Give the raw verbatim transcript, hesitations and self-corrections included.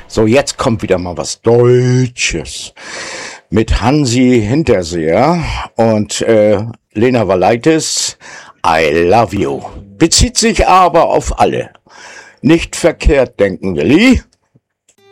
So, jetzt kommt wieder mal was Deutsches mit Hansi Hinterseher und äh, Lena Valaitis. I love you. Bezieht sich aber auf alle. Nicht verkehrt denken, Willi.